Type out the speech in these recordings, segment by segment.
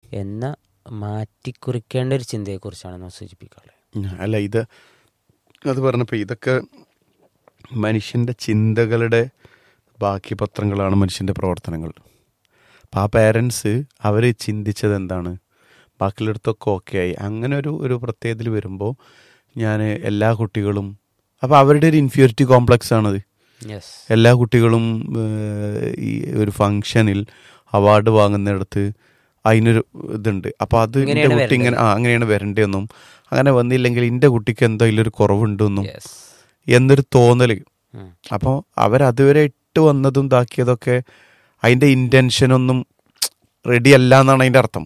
എന്ന മാറ്റിക്കുറിക്കേണ്ട ഒരു ചിന്തയെക്കുറിച്ചാണ് നാം സൂചിപ്പിക്കാറുള്ളത്. അല്ല, അത് പറഞ്ഞപ്പോൾ ഇതൊക്കെ മനുഷ്യൻ്റെ ചിന്തകളുടെ ബാക്കി പത്രങ്ങളാണ് മനുഷ്യൻ്റെ പ്രവർത്തനങ്ങൾ. അപ്പോൾ ആ പേരൻസ് അവർ ചിന്തിച്ചത് എന്താണ്, ബാക്കിയുള്ളടത്തൊക്കെ ഓക്കെ ആയി. അങ്ങനെ ഒരു പ്രത്യേകതയിൽ വരുമ്പോൾ ഞാൻ എല്ലാ കുട്ടികളും, അപ്പോൾ അവരുടെ ഒരു ഇൻഫീരിയോറിറ്റി കോംപ്ലക്സ് ആണത്. എല്ലാ കുട്ടികളും ഈ ഒരു ഫങ്ഷനിൽ അവാർഡ് വാങ്ങുന്നിടത്ത് അതിനൊരു ഇതുണ്ട്. അപ്പോൾ അത് എൻ്റെ കുട്ടി ഇങ്ങനെ അങ്ങനെയാണ് വരേണ്ടതെന്നും അങ്ങനെ വന്നില്ലെങ്കിൽ എൻ്റെ കുട്ടിക്ക് എന്തോ അതിലൊരു കുറവുണ്ടെന്നും എന്നൊരു തോന്നൽ. അപ്പോൾ അവരതുവരെ ഇട്ട് വന്നതും ഇതാക്കിയതൊക്കെ അതിൻ്റെ ഇൻറ്റൻഷനൊന്നും റെഡി അല്ല എന്നാണ് അതിൻ്റെ അർത്ഥം.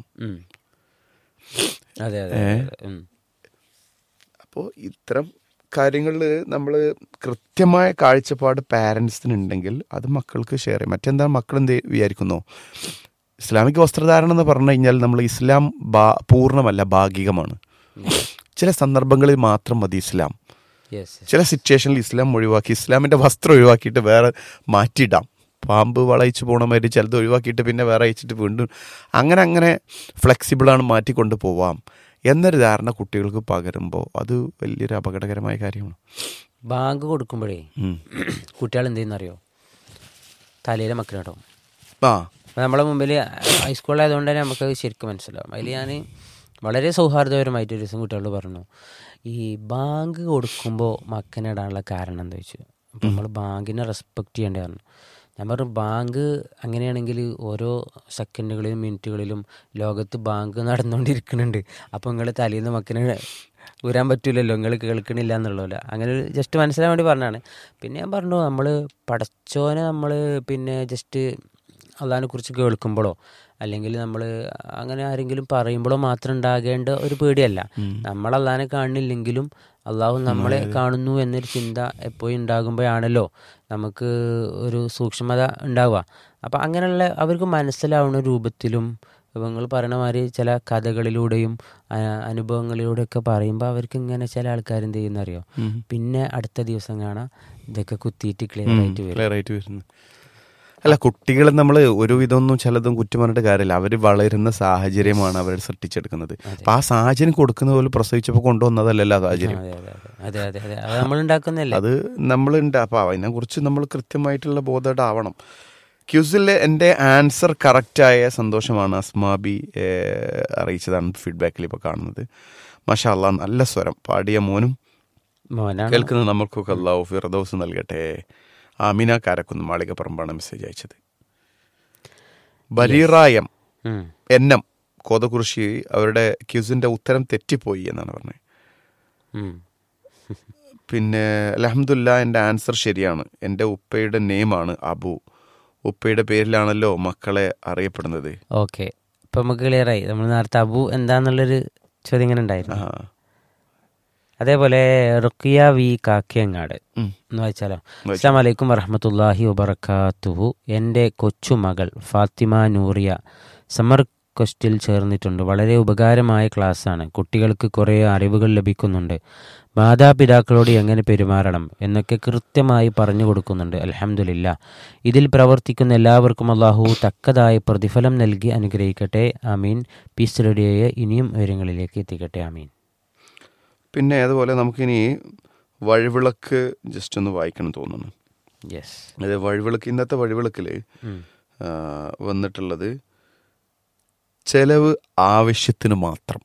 അപ്പോൾ ഇത്തരം കാര്യങ്ങളിൽ നമ്മൾ കൃത്യമായ കാഴ്ചപ്പാട് പാരൻസിനുണ്ടെങ്കിൽ അത് മക്കൾക്ക് ഷെയർ ചെയ്യും. മറ്റെന്താ മക്കൾ എന്ത് വിചാരിക്കുന്നോ, ഇസ്ലാമിക വസ്ത്രധാരണം എന്ന് പറഞ്ഞു കഴിഞ്ഞാൽ നമ്മൾ ഇസ്ലാം പൂർണ്ണമല്ല, ഭാഗികമാണ്. ചില സന്ദർഭങ്ങളിൽ മാത്രം മതി ഇസ്ലാം. ചില സിറ്റുവേഷനിൽ ഇസ്ലാം ഒഴിവാക്കി, ഇസ്ലാമിൻ്റെ വസ്ത്രം ഒഴിവാക്കിയിട്ട് വേറെ മാറ്റിയിടാം. പാമ്പ് വളയിച്ച് പോകണ മാതിരി ചിലത് ഒഴിവാക്കിയിട്ട് പിന്നെ വേറെ അയച്ചിട്ട് വീണ്ടും അങ്ങനെ ഫ്ലെക്സിബിളാണ്, മാറ്റിക്കൊണ്ട് പോവാം എന്നൊരു ധാരണ കുട്ടികൾക്ക് പകരുമ്പോൾ അത് വലിയൊരു അപകടകരമായ കാര്യമാണ്. ബാങ്ക് കൊടുക്കുമ്പോഴേ കുട്ടികൾ എന്ത് ചെയ്യുന്നറിയോ, തലയിലെ മക്കളിടും. നമ്മളെ മുമ്പിൽ ഹൈസ്കൂളിലായതുകൊണ്ട് തന്നെ നമുക്കത് ശരിക്കും മനസ്സിലാവും. അതിൽ ഞാൻ വളരെ സൗഹാർദ്ദപരമായിട്ട് ഒരു ദിവസം കുട്ടികളോട് പറഞ്ഞു, ഈ ബാങ്ക് കൊടുക്കുമ്പോൾ മക്കനിടാനുള്ള കാരണം എന്താ ചോദിച്ചു. അപ്പോൾ നമ്മൾ ബാങ്കിനെ റെസ്പെക്റ്റ് ചെയ്യേണ്ടതാണ്. ഞാൻ പറഞ്ഞു, ബാങ്ക് അങ്ങനെയാണെങ്കിൽ ഓരോ സെക്കൻഡുകളിലും മിനിറ്റുകളിലും ലോകത്ത് ബാങ്ക് നടന്നുകൊണ്ടിരിക്കുന്നുണ്ട്. അപ്പോൾ നിങ്ങൾ തലയിൽ നിന്ന് മക്കനെ ഊരാൻ പറ്റില്ലല്ലോ, നിങ്ങൾ കേൾക്കണില്ല എന്നുള്ളതല്ല. അങ്ങനെ ജസ്റ്റ് മനസ്സിലാൻ വേണ്ടി പറഞ്ഞാണ്. പിന്നെ ഞാൻ പറഞ്ഞു, നമ്മൾ പടച്ചോനെ നമ്മൾ പിന്നെ ജസ്റ്റ് അള്ളാഹിനെ കുറിച്ച് കേൾക്കുമ്പോഴോ അല്ലെങ്കിൽ നമ്മൾ അങ്ങനെ ആരെങ്കിലും പറയുമ്പോഴോ മാത്രം ഉണ്ടാകേണ്ട ഒരു പേടിയല്ല. നമ്മൾ അള്ളാഹിനെ കാണുന്നില്ലെങ്കിലും അള്ളാഹു നമ്മളെ കാണുന്നു എന്നൊരു ചിന്ത എപ്പോഴും ഉണ്ടാകുമ്പോഴാണല്ലോ നമുക്ക് ഒരു സൂക്ഷ്മത ഉണ്ടാവുക. അപ്പം അങ്ങനെയുള്ള അവർക്ക് മനസ്സിലാവുന്ന രൂപത്തിലും നിങ്ങൾ പറയുന്ന മാതിരി ചില കഥകളിലൂടെയും അനുഭവങ്ങളിലൂടെയൊക്കെ പറയുമ്പോൾ അവർക്ക് ഇങ്ങനെ ചില ആൾക്കാർ എന്ത് ചെയ്യുന്നറിയോ, പിന്നെ അടുത്ത ദിവസം കാണാം ഇതൊക്കെ കുത്തിയിട്ട് ക്ലിയർ ആയിട്ട് വരുന്നു. അല്ല, കുട്ടികളെ നമ്മൾ ഒരു വിധമൊന്നും ചിലതും കുറ്റം പറഞ്ഞിട്ട് കാര്യമില്ല. അവർ വളരുന്ന സാഹചര്യമാണ് അവർ സൃഷ്ടിച്ചെടുക്കുന്നത്. അപ്പം ആ സാഹചര്യം കൊടുക്കുന്ന പോലെ പ്രസവിച്ചപ്പോൾ കൊണ്ടുവന്നതല്ലല്ലോ ആ സാഹചര്യം, അത് നമ്മളുണ്ട്. അപ്പോൾ അതിനെ കുറിച്ച് നമ്മൾ കൃത്യമായിട്ടുള്ള ബോധമാവണം. ക്യൂസിൽ എൻ്റെ ആൻസർ കറക്റ്റായ സന്തോഷമാണ് അസ്മാബി അറിയിച്ചതാണ് ഫീഡ്ബാക്കിൽ ഇപ്പോൾ കാണുന്നത്. മാഷാ അല്ലാ, നല്ല സ്വരം പാടിയ മോനും കേൾക്കുന്നത് നമ്മൾക്കൊക്കെ അല്ലാഹു ഫിർദൗസ് നൽകട്ടെ. ആമിന കാരക്കുന്ന് മാളികപ്പറമ്പാണ് മെസ്സേജ് അയച്ചത്. ബരീറായം എന്നും കോതകുറിശി അവരുടെ ക്യൂസിൻ്റെ ഉത്തരം തെറ്റിപ്പോയി എന്നാണ് പറഞ്ഞത്. പിന്നെ അൽഹംദുലില്ലാ, എൻ്റെ ആൻസർ ശരിയാണ്. എൻ്റെ ഉപ്പയുടെ നെയിമാണ് അബു. ഉപ്പയുടെ പേരിലാണല്ലോ മക്കളെ അറിയപ്പെടുന്നത്. ഓക്കെ, ഇപ്പം നമുക്ക് ക്ലിയറായി. നമ്മൾ നേരത്തെ അബു എന്താന്നുള്ളൊരു ചോദ്യം ഇങ്ങനെ ഉണ്ടായിരുന്നു. അതേപോലെ റുക്കിയ വി കാക്കിയങ്ങാട് എന്ന് വായിച്ചാലോ. അസ്സലാമു അലൈക്കും വറഹ്മത്തുള്ളാഹി വബറകാതുഹു. എൻ്റെ കൊച്ചുമകൾ ഫാത്തിമ നൂറിയ സമ്മർ ക്വസ്റ്റിൽ ചേർന്നിട്ടുണ്ട്. വളരെ ഉപകാരമായ ക്ലാസ്സാണ്. കുട്ടികൾക്ക് കുറേ അറിവുകൾ ലഭിക്കുന്നുണ്ട്. മാതാപിതാക്കളോട് എങ്ങനെ പെരുമാറണം എന്നൊക്കെ കൃത്യമായി പറഞ്ഞു കൊടുക്കുന്നുണ്ട്. അൽഹംദുലില്ലാ. ഇതിൽ പ്രവർത്തിക്കുന്ന എല്ലാവർക്കും അല്ലാഹു തക്കതായ പ്രതിഫലം നൽകി അനുഗ്രഹിക്കട്ടെ. ആമീൻ. പീസ് റേഡിയോയെ ഇനിയും ഉയരങ്ങളിലേക്ക് എത്തിക്കട്ടെ. ആമീൻ. പിന്നെ അതുപോലെ നമുക്കിനി വഴിവിളക്ക് ജസ്റ്റ് ഒന്ന് വായിക്കണം തോന്നുന്നു. അതെ, വഴിവിളക്ക്, ഇന്നത്തെ വഴിവിളക്കിൽ വന്നിട്ടുള്ളത് ചെലവ് ആവശ്യത്തിന് മാത്രം,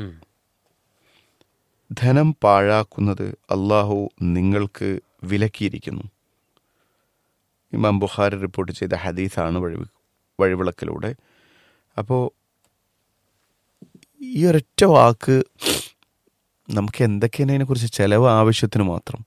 ധനം പാഴാക്കുന്നത് അള്ളാഹു നിങ്ങൾക്ക് വിലക്കിയിരിക്കുന്നു. ഇമാം ബുഖാരി റിപ്പോർട്ട് ചെയ്ത ഹദീസാണ് വഴിവിളക്കിലൂടെ. അപ്പോൾ ഈ ഒരൊറ്റ വാക്ക് നമുക്ക് എന്തൊക്കെയാണ് അതിനെക്കുറിച്ച്, ചെലവ് ആവശ്യത്തിന് മാത്രം.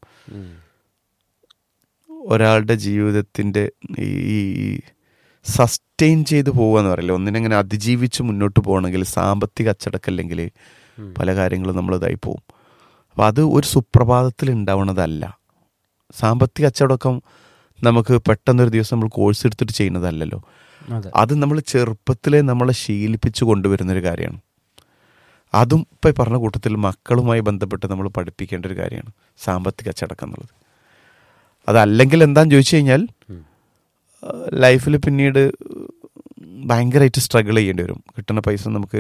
ഒരാളുടെ ജീവിതത്തിൻ്റെ ഈ സസ്റ്റെയിൻ ചെയ്ത് പോകുക എന്ന് പറയില്ല, ഒന്നിനെങ്ങനെ അതിജീവിച്ച് മുന്നോട്ട് പോകണമെങ്കിൽ സാമ്പത്തിക അച്ചടക്കമില്ലെങ്കിൽ പല കാര്യങ്ങളും നമ്മൾ ഇതായി പോകും. അപ്പോൾ അത് ഒരു സുപ്രഭാതത്തിൽ ഉണ്ടാവണതല്ല. സാമ്പത്തിക അച്ചടക്കം നമുക്ക് പെട്ടെന്നൊരു ദിവസം നമ്മൾ കോഴ്സ് എടുത്തിട്ട് ചെയ്യുന്നതല്ലല്ലോ. അത് നമ്മൾ ചെറുപ്പത്തിലെ നമ്മളെ ശീലിപ്പിച്ച് കൊണ്ടുവരുന്നൊരു കാര്യമാണ്. അതും ഇപ്പം പറഞ്ഞ കൂട്ടത്തിൽ മക്കളുമായി ബന്ധപ്പെട്ട് നമ്മൾ പഠിപ്പിക്കേണ്ട ഒരു കാര്യമാണ് സാമ്പത്തിക അച്ചടക്കം എന്നുള്ളത്. അതല്ലെങ്കിൽ എന്താണെന്ന് ചോദിച്ചു കഴിഞ്ഞാൽ ലൈഫിൽ പിന്നീട് ഭയങ്കരമായിട്ട് സ്ട്രഗിൾ ചെയ്യേണ്ടി വരും. കിട്ടുന്ന പൈസ നമുക്ക്